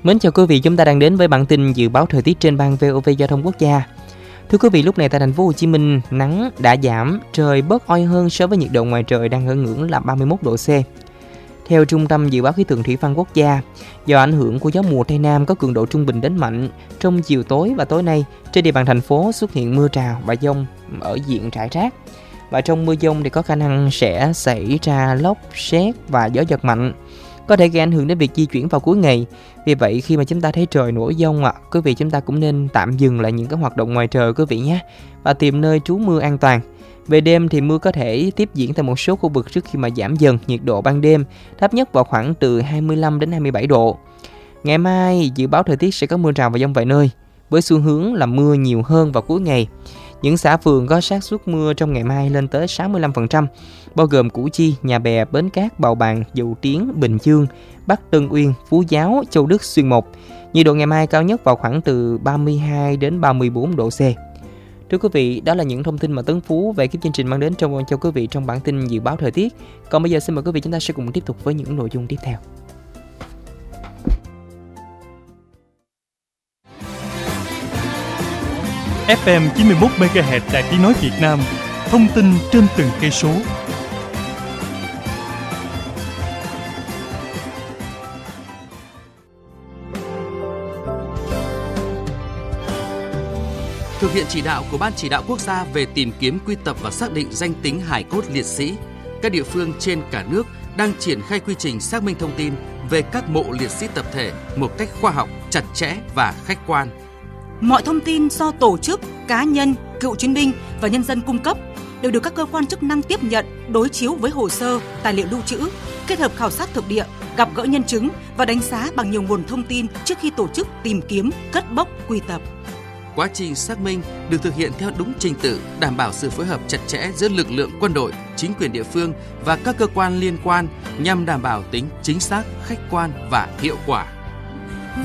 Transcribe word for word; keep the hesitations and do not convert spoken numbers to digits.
Mến chào quý vị, chúng ta đang đến với bản tin dự báo thời tiết trên ban vê o vê Giao thông Quốc gia. Thưa quý vị, lúc này tại thành phố Hồ Chí Minh, nắng đã giảm, trời bớt oi hơn so với nhiệt độ ngoài trời đang ở ngưỡng là ba mươi mốt độ C. Theo Trung tâm Dự báo Khí tượng Thủy văn Quốc gia, do ảnh hưởng của gió mùa Tây Nam có cường độ trung bình đến mạnh, trong chiều tối và tối nay, trên địa bàn thành phố xuất hiện mưa rào và dông ở diện rải rác. Và trong mưa dông thì có khả năng sẽ xảy ra lốc, sét và gió giật mạnh, có thể gây ảnh hưởng đến việc di chuyển vào cuối ngày. Vì vậy khi mà chúng ta thấy trời nổi dông ạ, à, quý vị chúng ta cũng nên tạm dừng lại những cái hoạt động ngoài trời quý vị nhé, và tìm nơi trú mưa an toàn. Về đêm thì mưa có thể tiếp diễn tại một số khu vực trước khi mà giảm dần, nhiệt độ ban đêm thấp nhất vào khoảng từ hai mươi lăm đến hai mươi bảy độ. Ngày mai dự báo thời tiết sẽ có mưa rào và dông vài nơi, với xu hướng là mưa nhiều hơn vào cuối ngày. Những xã phường có xác suất mưa trong ngày mai lên tới sáu mươi lăm phần trăm, bao gồm Củ Chi, Nhà Bè, Bến Cát, Bào Bàng, Dầu Tiến, Bình Dương, Bắc Tân Uyên, Phú Giáo, Châu Đức, Xuyên Mộc. Nhiệt độ ngày mai cao nhất vào khoảng từ ba mươi hai đến ba mươi bốn độ C. Thưa quý vị, đó là những thông tin mà Tấn Phú về cái chương trình mang đến trong cho quý vị trong bản tin dự báo thời tiết. Còn bây giờ xin mời quý vị chúng ta sẽ cùng tiếp tục với những nội dung tiếp theo. ép em chín mươi mốt mê ga héc Đài Tiếng nói Việt Nam, thông tin trên từng cây số. Thực hiện chỉ đạo của Ban Chỉ đạo Quốc gia về tìm kiếm, quy tập và xác định danh tính hài cốt liệt sĩ, các địa phương trên cả nước đang triển khai quy trình xác minh thông tin về các mộ liệt sĩ tập thể một cách khoa học, chặt chẽ và khách quan. Mọi thông tin do tổ chức, cá nhân, cựu chiến binh và nhân dân cung cấp đều được các cơ quan chức năng tiếp nhận, đối chiếu với hồ sơ, tài liệu lưu trữ, kết hợp khảo sát thực địa, gặp gỡ nhân chứng và đánh giá bằng nhiều nguồn thông tin trước khi tổ chức tìm kiếm, cất bốc, quy tập. Quá trình xác minh được thực hiện theo đúng trình tự, đảm bảo sự phối hợp chặt chẽ giữa lực lượng quân đội, chính quyền địa phương và các cơ quan liên quan nhằm đảm bảo tính chính xác, khách quan và hiệu quả.